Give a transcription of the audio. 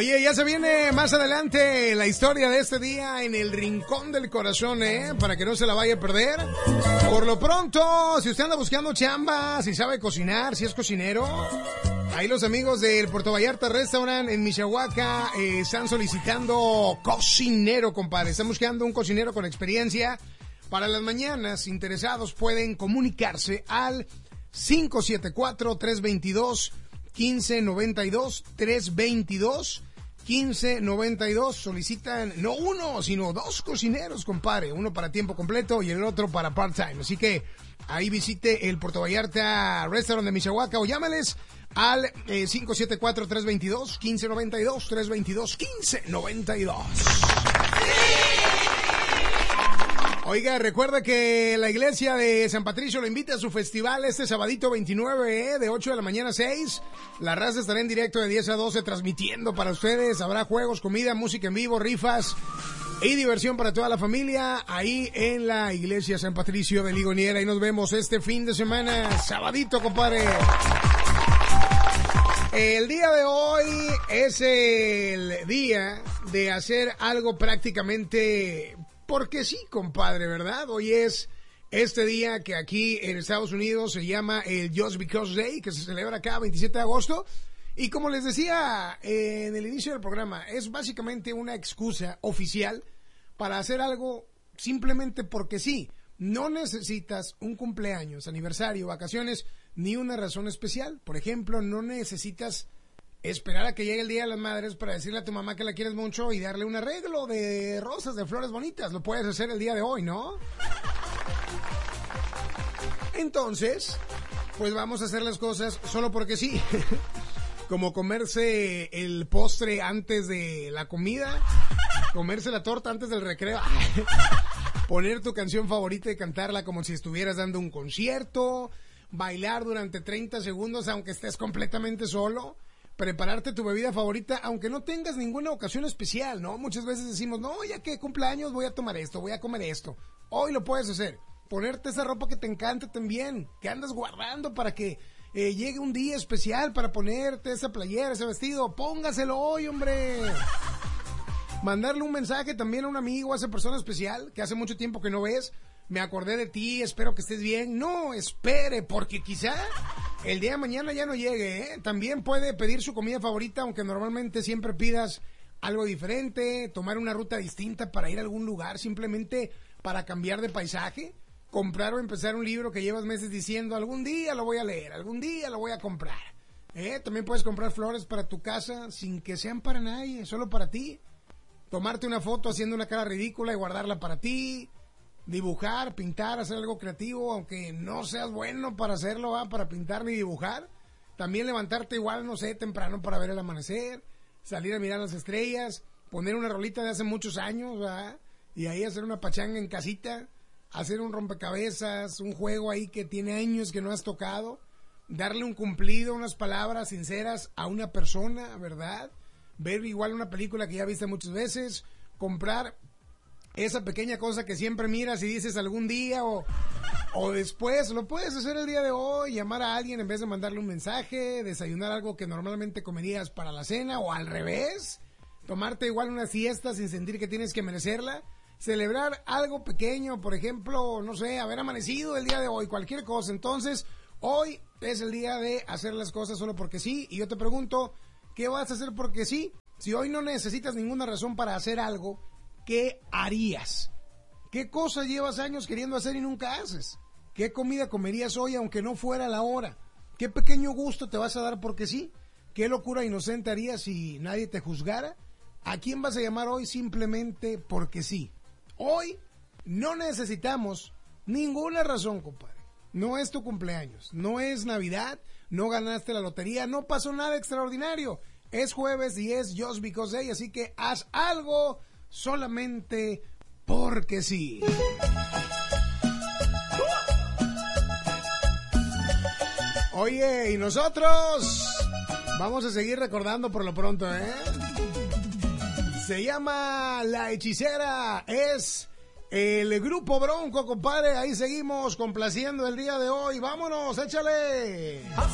Oye, ya se viene más adelante la historia de este día en el Rincón del Corazón, para que no se la vaya a perder. Por lo pronto, si usted anda buscando chamba, si sabe cocinar, si es cocinero, ahí los amigos del Puerto Vallarta Restaurant en Mixahuaca están solicitando cocinero, compadre. Están buscando un cocinero con experiencia. Para las mañanas, interesados pueden comunicarse al 574-322-1592, 322-1592. Solicitan no uno, sino dos cocineros, compadre. Uno para tiempo completo y el otro para part-time. Así que ahí visite el Puerto Vallarta Restaurant de Mixahuaca o llámales al 574-322-1592, 322-1592. Oiga, recuerda que la iglesia de San Patricio lo invita a su festival este sabadito 29, de 8 de la mañana a 6. La raza estará en directo de 10 a 12 transmitiendo para ustedes. Habrá juegos, comida, música en vivo, rifas y diversión para toda la familia ahí en la iglesia San Patricio de Ligoniera. Y nos vemos este fin de semana, sabadito, compadre. El día de hoy es el día de hacer algo prácticamente porque sí, compadre, ¿verdad? Hoy es este día que aquí en Estados Unidos se llama el Just Because Day, que se celebra acá 27 de agosto. Y como les decía en el inicio del programa, es básicamente una excusa oficial para hacer algo simplemente porque sí. No necesitas un cumpleaños, aniversario, vacaciones, ni una razón especial. Por ejemplo, no necesitas esperar a que llegue el Día de las Madres para decirle a tu mamá que la quieres mucho y darle un arreglo de rosas, de flores bonitas. Lo puedes hacer el día de hoy, ¿no? Entonces, pues vamos a hacer las cosas solo porque sí. Como comerse el postre antes de la comida, comerse la torta antes del recreo, poner tu canción favorita y cantarla como si estuvieras dando un concierto, bailar durante 30 segundos aunque estés completamente solo, prepararte tu bebida favorita aunque no tengas ninguna ocasión especial, ¿no? Muchas veces decimos, no, ya que cumpleaños voy a tomar esto, voy a comer esto. Hoy lo puedes hacer. Ponerte esa ropa que te encanta también, que andas guardando para que llegue un día especial para ponerte esa playera, ese vestido. Póngaselo hoy, hombre. Mandarle un mensaje también a un amigo, a esa persona especial que hace mucho tiempo que no ves. Me acordé de ti, espero que estés bien. No, espere, porque quizá el día de mañana ya no llegue, También puede pedir su comida favorita, aunque normalmente siempre pidas algo diferente, tomar una ruta distinta para ir a algún lugar, simplemente para cambiar de paisaje, comprar o empezar un libro que llevas meses diciendo, algún día lo voy a leer, algún día lo voy a comprar. También puedes comprar flores para tu casa sin que sean para nadie, solo para ti. Tomarte una foto haciendo una cara ridícula y guardarla para ti. Dibujar, pintar, hacer algo creativo, aunque no seas bueno para hacerlo, para pintar ni dibujar. También levantarte igual, no sé, temprano para ver el amanecer, salir a mirar las estrellas, poner una rolita de hace muchos años, y ahí hacer una pachanga en casita, hacer un rompecabezas, un juego ahí que tiene años que no has tocado, darle un cumplido, unas palabras sinceras a una persona, ¿verdad? Ver igual una película que ya viste muchas veces, comprar esa pequeña cosa que siempre miras y dices algún día o después. Lo puedes hacer el día de hoy, llamar a alguien en vez de mandarle un mensaje, desayunar algo que normalmente comerías para la cena o al revés, tomarte igual una siesta sin sentir que tienes que merecerla, celebrar algo pequeño, por ejemplo, no sé, haber amanecido el día de hoy, cualquier cosa. Entonces, hoy es el día de hacer las cosas solo porque sí, y yo te pregunto, ¿qué vas a hacer porque sí? Si hoy no necesitas ninguna razón para hacer algo, ¿qué harías? ¿Qué cosa llevas años queriendo hacer y nunca haces? ¿Qué comida comerías hoy aunque no fuera la hora? ¿Qué pequeño gusto te vas a dar porque sí? ¿Qué locura inocente harías si nadie te juzgara? ¿A quién vas a llamar hoy simplemente porque sí? Hoy no necesitamos ninguna razón, compadre. No es tu cumpleaños, no es Navidad, no ganaste la lotería, no pasó nada extraordinario. Es jueves y es Just Because Day, así que haz algo solamente porque sí. Oye, y nosotros vamos a seguir recordando por lo pronto, Se llama La Hechicera, es el Grupo Bronco, compadre. Ahí seguimos complaciendo el día de hoy. Vámonos, échale.